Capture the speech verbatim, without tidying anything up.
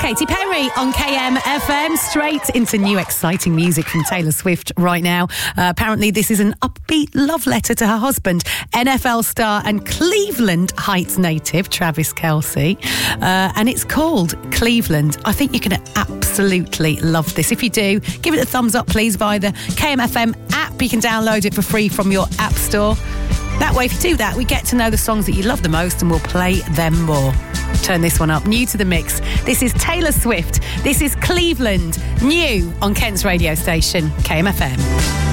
Katy Perry on K M F M. Straight into new exciting music from Taylor Swift right now. Uh, apparently this is an upbeat love letter to her husband, N F L star and Cleveland Heights native Travis Kelce. Uh, and it's called Cleveland. I think you're going to absolutely love this. If you do, give it a thumbs up please via the K M F M app. You can download it for free from your app store. That way, if you do that, we get to know the songs that you love the most and we'll play them more. Turn this one up. New to the mix. This is Taylor Swift. This is Cleveland. New on Kent's radio station, K M F M.